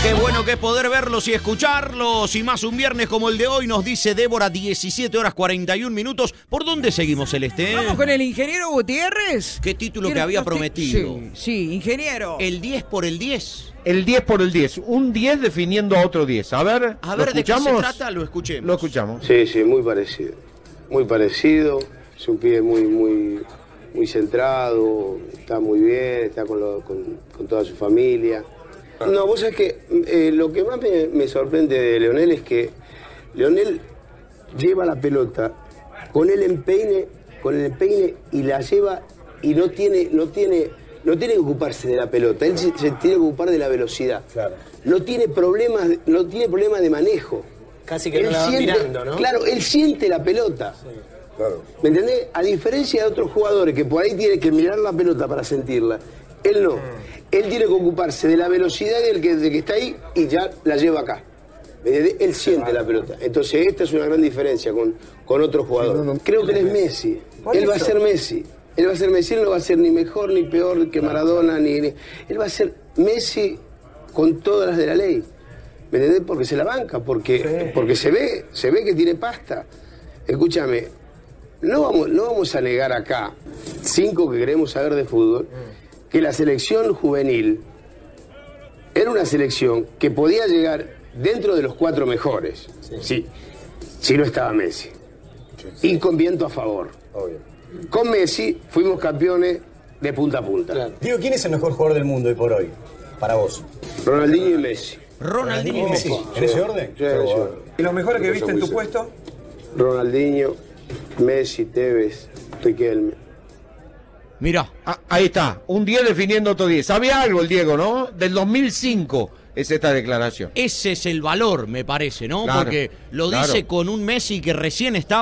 Qué bueno que es poder verlos y escucharlos. Y más un viernes como el de hoy, nos dice Débora, 17 horas 41 minutos. ¿Por dónde seguimos, Celeste? Vamos con el ingeniero Gutiérrez. ¿Qué título que había prometido? Sí, ingeniero. El 10 por el 10. El 10 por el 10. Un 10 definiendo a otro 10. A ver, ¿de qué se trata? Lo escuchemos. Lo escuchamos. Sí, muy parecido. Muy parecido. Es un pibe muy centrado, está muy bien, está con toda su familia. No, vos sabés que lo que más me sorprende de Leonel es que Leonel lleva la pelota con el empeine y la lleva y no tiene que ocuparse de la pelota, él se tiene que ocupar de la velocidad. Claro. No tiene problemas de manejo. Casi que no la va mirando, ¿no? Claro, él siente la pelota. Sí. Claro. ¿Me entendés? A diferencia de otros jugadores que por ahí tienen que mirar la pelota para sentirla, él no. Él tiene que ocuparse de la velocidad del que está ahí y ya la lleva acá. ¿Me entendés? Él siente la pelota. Entonces esta es una gran diferencia con otro jugador. Creo que él es Messi. Él va a ser Messi. Él va a ser Messi, él no va a ser ni mejor ni peor que Maradona, él va a ser Messi con todas las de la ley. ¿Me entendés? Porque se la banca, porque se ve que tiene pasta. Escúchame, no vamos a negar acá, 5 que queremos saber de fútbol, que la selección juvenil era una selección que podía llegar dentro de los 4 mejores. Sí, si no estaba Messi. Y con viento a favor. Obvio. Con Messi fuimos campeones de punta a punta. Claro. Digo, ¿quién es el mejor jugador del mundo hoy por hoy? Para vos. Ronaldinho y Messi. Ronaldinho y Messi. ¿En ese orden? Sí, en ese orden. ¿Y los mejores que viste en tu puesto? Ronaldinho, Messi, Tevez, Riquelme. Mirá. Ahí está, un 10 definiendo otro 10. Sabía algo el Diego, ¿no? Del 2005 es esta declaración. Ese es el valor, me parece, ¿no? Claro, porque lo dice con un Messi que recién estaba